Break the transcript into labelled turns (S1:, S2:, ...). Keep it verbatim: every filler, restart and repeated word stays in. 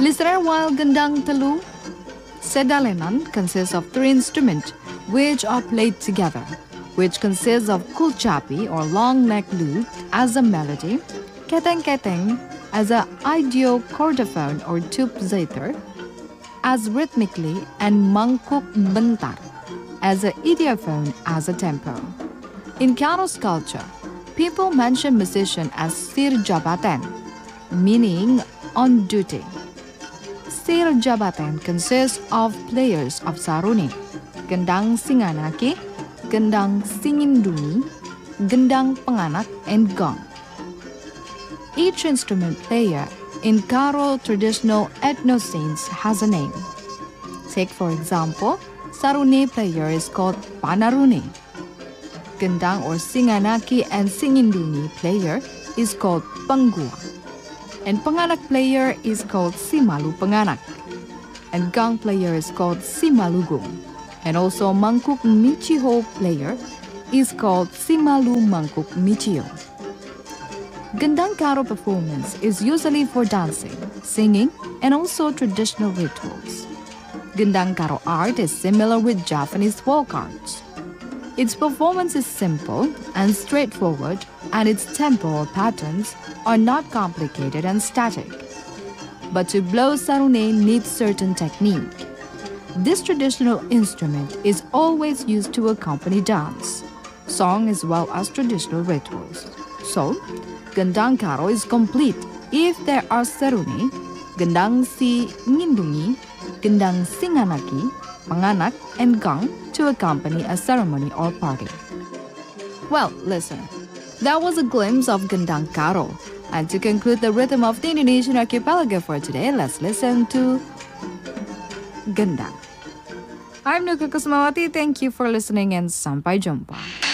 S1: Listener, while gendang telu, sedalenan consists of three instruments which are played together, which consists of kulcapi or long neck lute as a melody, keteng-keteng as a idiocordophone or tube zither as rhythmically, and mangkuk bentar as a idiophone as a tempo. In Karo's culture, people mention musician as sir jabatan, meaning on duty. Sir jabatan consists of players of saruni, gendang singanaki, gendang singinduni, gendang penganak, and gong. Each instrument player in Karo traditional ethno scenes has a name. Take for example, saruni player is called panaruni. Gendang or singanaki and singinduni player is called panggua. And penganak player is called simalu penganak. And gong player is called simalugong. And also mangkuk michiho player is called simalu mangkuk michio. Gendang Karo performance is usually for dancing, singing, and also traditional rituals. Gendang Karo art is similar with Japanese folk arts. Its performance is simple and straightforward, and its tempo patterns are not complicated and static. But to blow sarune needs certain technique. This traditional instrument is always used to accompany dance, song as well as traditional rituals. So, Gendang Karo is complete if there are saruni, gendang si ngindungi, gendang singanaki, panganak, and gong to accompany a ceremony or party. Well, listen, that was a glimpse of Gendang Karo. And to conclude the rhythm of the Indonesian archipelago for today, let's listen to Gendang. I'm Nuka Kusmawati. Thank you for listening and sampai jumpa.